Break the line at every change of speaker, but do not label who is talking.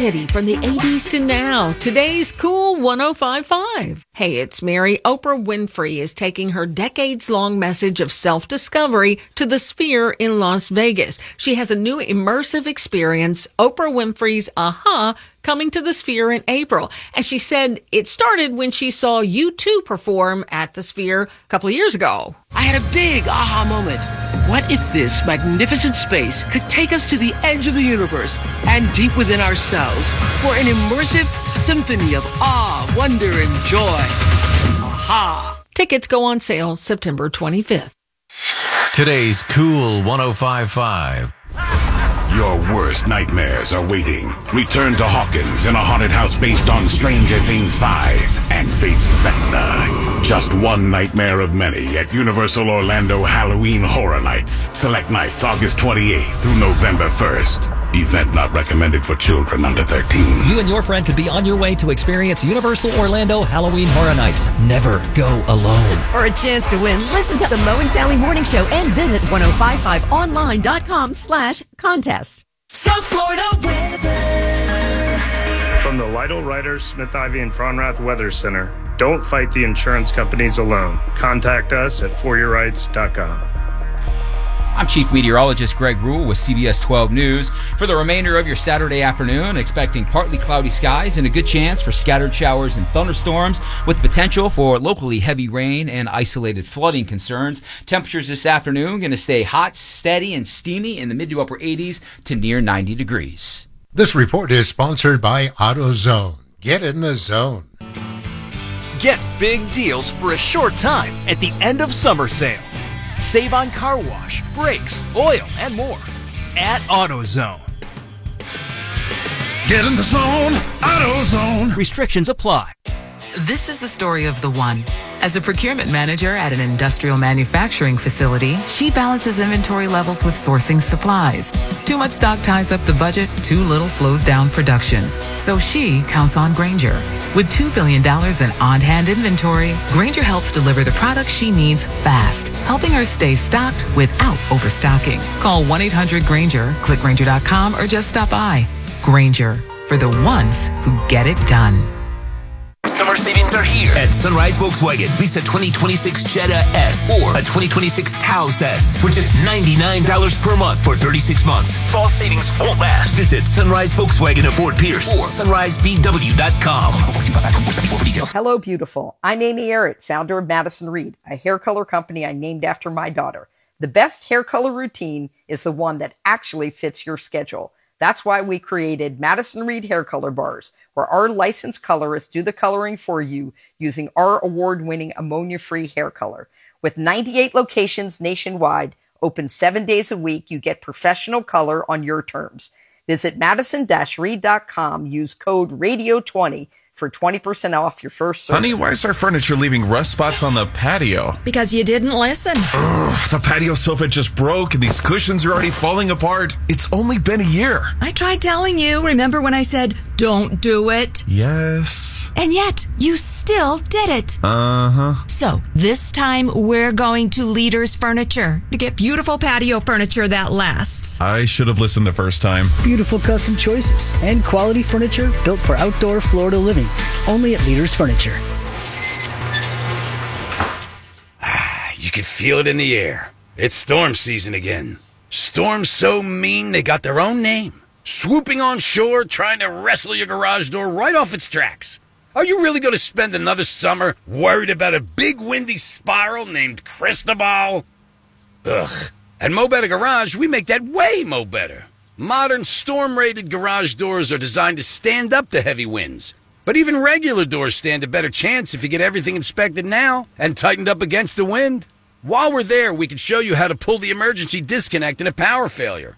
variety from the 80s to now. Today's Cool 105.5. Hey, it's Mary. Oprah Winfrey is taking her decades-long message of self-discovery to the Sphere in Las Vegas. She has a new immersive experience, Oprah Winfrey's Aha, coming to the Sphere in April. And she said it started when she saw U2 perform at the Sphere a couple of years ago.
I had a big aha moment. What if this magnificent space could take us to the edge of the universe and deep within ourselves for an immersive symphony of awe, wonder, and joy? Aha!
Tickets go on sale September 25th.
Today's Cool 105.5.
Your worst nightmares are waiting. Return to Hawkins in a haunted house based on Stranger Things 5 and face Vecna. Just one nightmare of many at Universal Orlando Halloween Horror Nights. Select nights August 28th through November 1st. Event not recommended for children under 13.
You and your friend could be on your way to experience Universal Orlando Halloween Horror Nights. Never go alone.
For a chance to win, listen to the Mo and Sally Morning Show and visit 1055online.com/contest.
South Florida weather.
From the Lytle Ryder, Smith Ivy, and Fronrath Weather Center, don't fight the insurance companies alone. Contact us at foryourrights.com.
I'm Chief Meteorologist Greg Rule with CBS 12 News. For the remainder of your Saturday afternoon, expecting partly cloudy skies and a good chance for scattered showers and thunderstorms with potential for locally heavy rain and isolated flooding concerns. Temperatures this afternoon going to stay hot, steady, and steamy in the mid to upper 80s to near 90 degrees.
This report is sponsored by AutoZone. Get in the zone.
Get big deals for a short time at the end of summer sale. Save on car wash, brakes, oil, and more at AutoZone.
Get in the zone, AutoZone.
Restrictions apply.
This is the story of the one. As a procurement manager at an industrial manufacturing facility, she balances inventory levels with sourcing supplies. Too much stock ties up the budget, too little slows down production. So she counts on Grainger. With $2 billion in on-hand inventory, Grainger helps deliver the products she needs fast, helping her stay stocked without overstocking. Call 1-800-GRAINGER, click Grainger.com, or just stop by. Grainger, for the ones who get it done.
Summer savings are here at Sunrise Volkswagen. Lease a 2026 Jetta S or a 2026 Taos S for just $99 per month for 36 months. Fall savings won't last. Visit Sunrise Volkswagen of Fort Pierce or sunrisevw.com.
Hello, beautiful. I'm Amy Errett, founder of Madison Reed, a hair color company I named after my daughter. The best hair color routine is the one that actually fits your schedule. That's why we created Madison Reed Hair Color Bars, where our licensed colorists do the coloring for you using our award-winning ammonia-free hair color. With 98 locations nationwide, open 7 days a week, you get professional color on your terms. Visit madison-reed.com. Use code RADIO20 for 20% off your first service.
Honey, why is our furniture leaving rust spots on the patio?
Because you didn't listen.
Ugh, the patio sofa just broke and these cushions are already falling apart. It's only been a year.
I tried telling you. Remember when I said, don't do it?
Yes.
And yet, you still did it.
Uh-huh.
So, this time, we're going to Leaders Furniture to get beautiful patio furniture that lasts.
I should have listened the first time.
Beautiful custom choices and quality furniture built for outdoor Florida living. Only at Leaders Furniture.
You can feel it in the air. It's storm season again. Storms so mean they got their own name. Swooping on shore, trying to wrestle your garage door right off its tracks. Are you really going to spend another summer worried about a big windy spiral named Cristobal? Ugh. At Mo Better Garage, we make that way mo better. Modern storm-rated garage doors are designed to stand up to heavy winds. But even regular doors stand a better chance if you get everything inspected now and tightened up against the wind. While we're there, we can show you how to pull the emergency disconnect in a power failure.